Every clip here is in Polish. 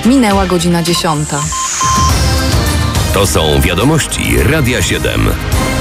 Minęła godzina 10. To są wiadomości Radia 7.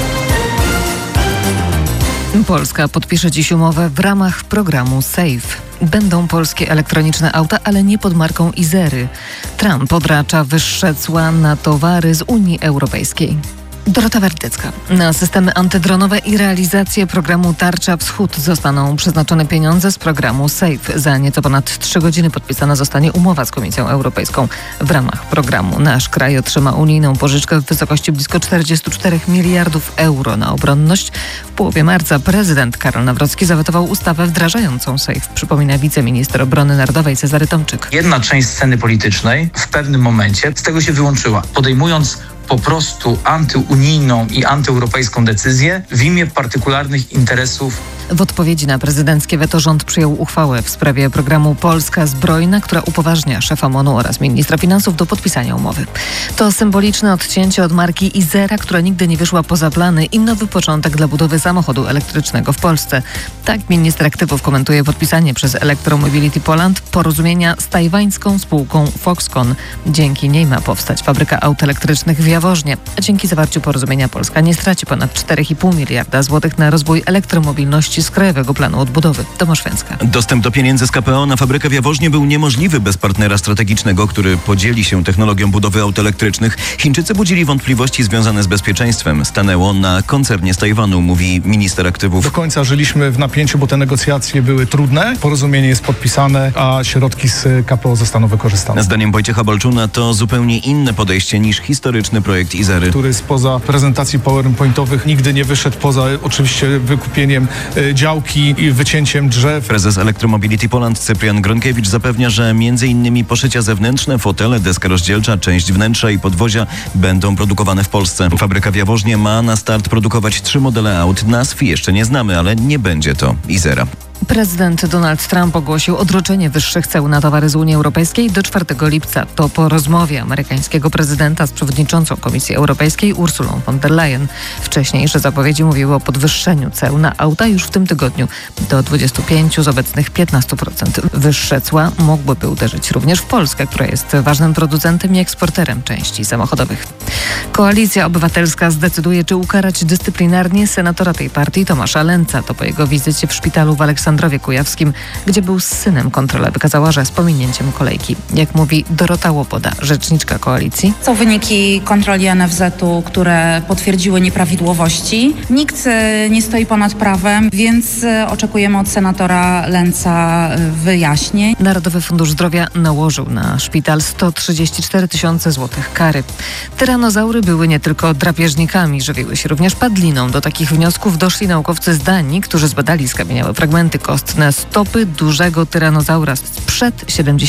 Polska podpisze dziś umowę w ramach programu SAFE. Będą polskie elektroniczne auta, ale nie pod marką Izery. Trump odracza wyższe cła na towary z Unii Europejskiej. Dorota Werdecka. Na systemy antydronowe i realizację programu Tarcza Wschód zostaną przeznaczone pieniądze z programu SAFE. Za nieco ponad 3 godziny podpisana zostanie umowa z Komisją Europejską. W ramach programu nasz kraj otrzyma unijną pożyczkę w wysokości blisko 44 miliardów euro na obronność. W połowie marca prezydent Karol Nawrocki zawetował ustawę wdrażającą SAFE, przypomina wiceminister obrony narodowej Cezary Tomczyk. Jedna część sceny politycznej w pewnym momencie z tego się wyłączyła, podejmując po prostu antyunijną i antyeuropejską decyzję w imię partykularnych interesów. W odpowiedzi na prezydenckie weto rząd przyjął uchwałę w sprawie programu Polska Zbrojna, która upoważnia szefa MON-u oraz ministra finansów do podpisania umowy. To symboliczne odcięcie od marki Izera, która nigdy nie wyszła poza plany i nowy początek dla budowy samochodu elektrycznego w Polsce. Tak minister aktywów komentuje podpisanie przez Electromobility Poland porozumienia z tajwańską spółką Foxconn. Dzięki niej ma powstać fabryka aut elektrycznych w Jaworznie. Dzięki zawarciu porozumienia Polska nie straci ponad 4,5 miliarda złotych na rozwój elektromobilności z Krajowego Planu Odbudowy. Tomasz Węcka. Dostęp do pieniędzy z KPO na fabrykę w Jaworznie był niemożliwy bez partnera strategicznego, który podzieli się technologią budowy aut elektrycznych. Chińczycy budzili wątpliwości związane z bezpieczeństwem. Stanęło na koncernie z Tajwanu, mówi minister aktywów. Do końca żyliśmy w napięciu, bo te negocjacje były trudne. Porozumienie jest podpisane, a środki z KPO zostaną wykorzystane. Zdaniem Wojciecha Balczuna to zupełnie inne podejście niż historyczny projekt Izery, który spoza prezentacji PowerPointowych nigdy nie wyszedł poza oczywiście wykupieniem działki i wycięciem drzew. Prezes Electromobility Poland Cyprian Gronkiewicz zapewnia, że m.in. poszycia zewnętrzne, fotele, deska rozdzielcza, część wnętrza i podwozia będą produkowane w Polsce. Fabryka w Jaworznie ma na start produkować 3 modele aut. Nazw jeszcze nie znamy, ale nie będzie to Izera. Prezydent Donald Trump ogłosił odroczenie wyższych ceł na towary z Unii Europejskiej do 4 lipca. To po rozmowie amerykańskiego prezydenta z przewodniczącą Komisji Europejskiej Ursulą von der Leyen. Wcześniejsze zapowiedzi mówiły o podwyższeniu ceł na auta już w tym tygodniu do 25% z obecnych 15%. Wyższe cła mogłyby uderzyć również w Polskę, która jest ważnym producentem i eksporterem części samochodowych. Koalicja Obywatelska zdecyduje, czy ukarać dyscyplinarnie senatora tej partii Tomasza Lęca. To po jego wizycie w szpitalu w Aleksandrowie Kujawskim, gdzie był z synem. Kontrola wykazała, że z pominięciem kolejki. Jak mówi Dorota Łoboda, rzeczniczka koalicji. Są wyniki kontroli NFZ-u, które potwierdziły nieprawidłowości. Nikt nie stoi ponad prawem, więc oczekujemy od senatora Lęca wyjaśnień. Narodowy Fundusz Zdrowia nałożył na szpital 134 tysiące złotych kary. Tyranozaury były nie tylko drapieżnikami, żywiły się również padliną. Do takich wniosków doszli naukowcy z Danii, którzy zbadali skamieniałe fragmenty kostne stopy dużego tyranozaura sprzed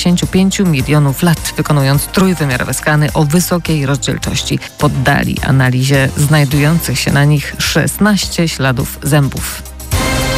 75 milionów lat, wykonując trójwymiarowe skany o wysokiej rozdzielczości. Poddali analizie znajdujących się na nich 16 śladów zębów.